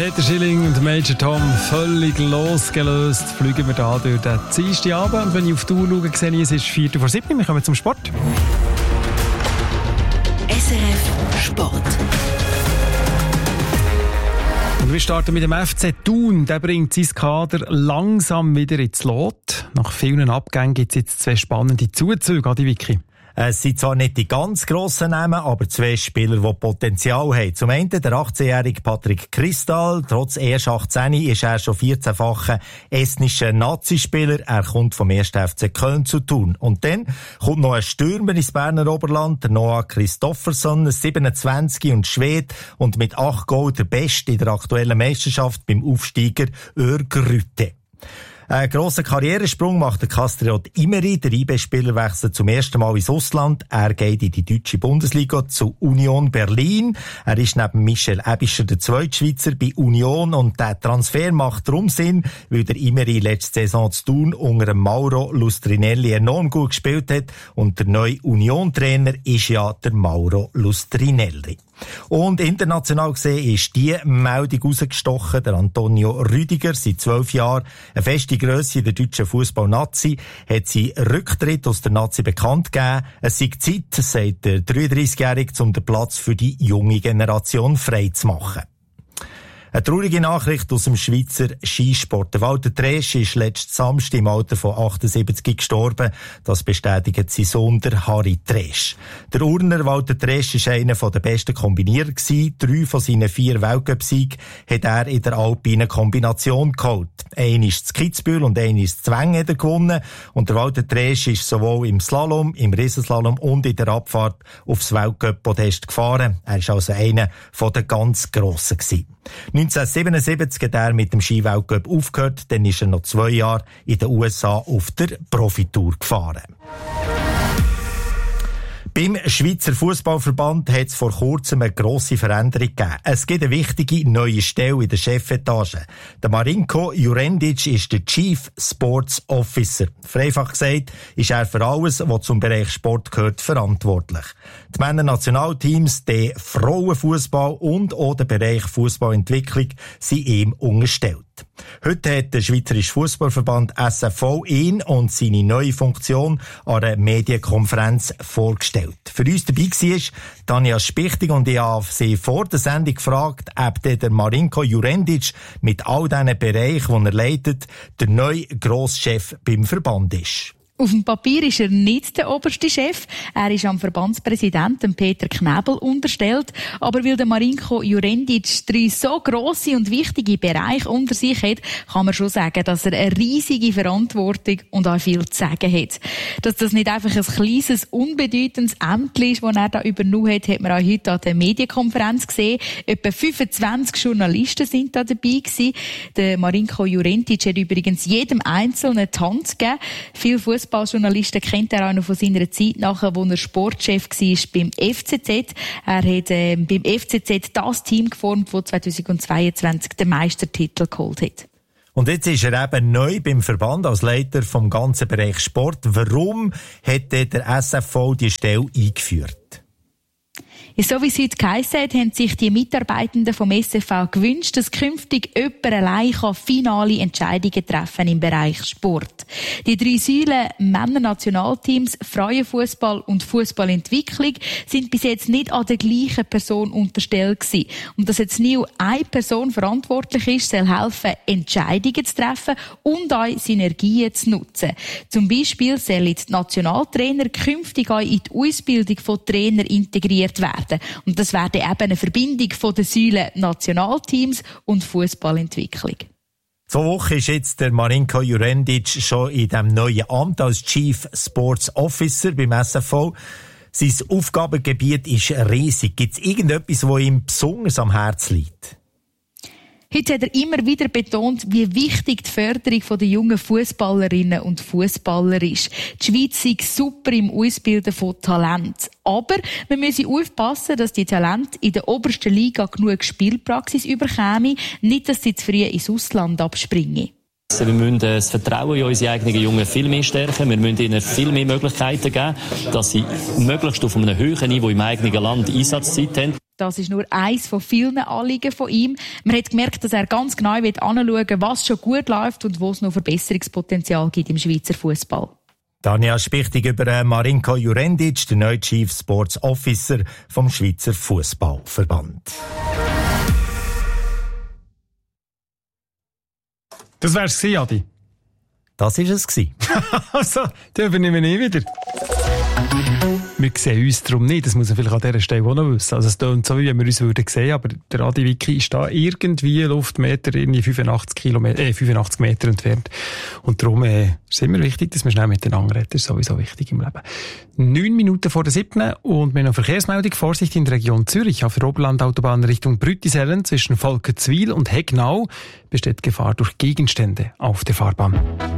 Peter Schilling und Major Tom, völlig losgelöst, fliegen wir da durch den Dienstagabend. Und wenn ich auf die Uhr schaue, sehe ich, es ist 7:04. Wir kommen zum Sport. SRF Sport. Und wir starten mit dem FC Thun. Der bringt sein Kader langsam wieder ins Lot. Nach vielen Abgängen gibt es jetzt 2 spannende Zuzüge, Adi Vicky. Es sind zwar nicht die ganz grossen Namen, aber 2 Spieler, die Potenzial haben. Zum einen der 18-jährige Patrick Kristal. Trotz erst 18 ist er schon 14-facher estnischer Nazispieler. Er kommt vom 1. FC Köln zu Thun. Und dann kommt noch ein Stürmer ins Berner Oberland, der Noah Kristoffersson, 27 und Schwede und mit 8 Goal der Beste in der aktuellen Meisterschaft beim Aufsteiger Örgryte. Einen grossen Karrieresprung macht der Kastriot Imeri. Der IB-Spieler wechselt zum ersten Mal ins Ausland. Er geht in die deutsche Bundesliga zu Union Berlin. Er ist neben Michel Ebischer der zweite Schweizer bei Union und der Transfer macht darum Sinn, weil der Imeri letzte Saison zu Thun unter Mauro Lustrinelli enorm gut gespielt hat und der neue Union-Trainer ist ja der Mauro Lustrinelli. Und international gesehen ist die Meldung rausgestochen. Der Antonio Rüdiger, seit 12 Jahren eine feste Grösse in der deutschen Fußball-Nazi, hat seinen Rücktritt aus der Nazi bekannt gegeben. Es sei Zeit, sagt der 33-Jährige, um den Platz für die junge Generation frei zu machen. Eine traurige Nachricht aus dem Schweizer Skisport. Der Walter Tresch ist letzten Samstag im Alter von 78 gestorben. Das bestätigt sein Sohn, der Harry Tresch. Der Urner Walter Tresch war einer der besten Kombinierer gewesen. 3 von seinen 4 Weltcup-Siegen hat er in der alpinen Kombination geholt. Einen ist in Kitzbühel und einen ist in Zweng hat er gewonnen. Und der Walter Tresch ist sowohl im Slalom, im Riesenslalom und in der Abfahrt aufs Weltcup-Podest gefahren. Er ist also einer der ganz Grossen gewesen. 1977 hat er mit dem Ski-Weltcup aufgehört, dann ist er noch 2 Jahre in den USA auf der Profitour gefahren. Beim Schweizer Fußballverband hat es vor kurzem eine grosse Veränderung gegeben. Es gibt eine wichtige neue Stelle in der Chefetage. Der Marinko Jurendic ist der Chief Sports Officer. Vereinfacht gesagt ist er für alles, was zum Bereich Sport gehört, verantwortlich. Die Männer-Nationalteams, der Frauenfußball und auch der Bereich Fußballentwicklung sind ihm unterstellt. Heute hat der Schweizerische Fußballverband SFV ihn und seine neue Funktion an einer Medienkonferenz vorgestellt. Für uns dabei war Tanja Spichtig und ich habe sie vor der Sendung gefragt, ob der Marinko Jurendic mit all diesen Bereichen, die er leitet, der neue Grosschef beim Verband ist. Auf dem Papier ist er nicht der oberste Chef. Er ist am Verbandspräsidenten Peter Knebel unterstellt. Aber weil der Marinko Jurendic 3 so grosse und wichtige Bereiche unter sich hat, kann man schon sagen, dass er eine riesige Verantwortung und auch viel zu sagen hat. Dass das nicht einfach ein kleines, unbedeutendes Ämtchen ist, das er da übernommen hat, hat man auch heute an der Medienkonferenz gesehen. Etwa 25 Journalisten sind da dabei gewesen. Der Marinko Jurendic hat übrigens jedem Einzelnen die Hand gegeben. Viele Fußballjournalisten kennt er auch noch von seiner Zeit nachher, wo er Sportchef war beim FCZ. Er hat beim FCZ das Team geformt, das 2022 den Meistertitel geholt hat. Und jetzt ist er eben neu beim Verband als Leiter vom ganzen Bereich Sport. Warum hat der SFV die Stelle eingeführt? So wie es heute geheissen hat, haben sich die Mitarbeitenden vom SFV gewünscht, dass künftig jemand allein finale Entscheidungen treffen im Bereich Sport. Die 3 Säulen Männer-Nationalteams, Frauenfußball und Fußballentwicklung sind bis jetzt nicht an der gleichen Person unterstellt gewesen. Und dass jetzt nie eine Person verantwortlich ist, soll helfen, Entscheidungen zu treffen und auch Synergien zu nutzen. Zum Beispiel sollen die Nationaltrainer künftig auch in die Ausbildung von Trainern integriert werden. Und das wäre eben eine Verbindung von den Säulen Nationalteams und Fußballentwicklung. 2 Wochen ist jetzt der Marinko Jurendic schon in diesem neuen Amt als Chief Sports Officer beim SFV. Sein Aufgabengebiet ist riesig. Gibt es irgendetwas, das ihm besonders am Herzen liegt? Heute hat er immer wieder betont, wie wichtig die Förderung der jungen Fußballerinnen und Fußballer ist. Die Schweiz sei super im Ausbilden von Talent. Aber wir müssen aufpassen, dass die Talente in der obersten Liga genug Spielpraxis überkämen, nicht, dass sie zu früh ins Ausland abspringen. Wir müssen das Vertrauen in unsere eigenen Jungen viel mehr stärken. Wir müssen ihnen viel mehr Möglichkeiten geben, dass sie möglichst auf einem höheren Niveau im eigenen Land Einsatzzeit haben. Das ist nur eines von vielen Anliegen von ihm. Man hat gemerkt, dass er ganz genau anschauen will, was schon gut läuft und wo es noch Verbesserungspotenzial gibt im Schweizer Fußball. Tanja Spichtig über Marinko Jurendic, der neue Chief Sports Officer vom Schweizer Fußballverband. Das wär's gewesen, Adi. Das war es. Also, dann übernehmen wir nicht wieder. Wir sehen uns darum nicht, das muss man vielleicht an dieser Stelle auch noch wissen. Also es klingt so, wie wenn wir uns würden sehen, aber der Adi Wicki ist da irgendwie Luftmeter, irgendwie 85 Meter entfernt. Und darum ist es immer wichtig, dass wir schnell miteinander reden. Das ist sowieso wichtig im Leben. 9 Minuten vor der 7. und wir haben noch Verkehrsmeldung. Vorsicht in der Region Zürich auf der Oberlandautobahn Richtung Brüttisellen zwischen Volkenzwil und Hegnau besteht Gefahr durch Gegenstände auf der Fahrbahn.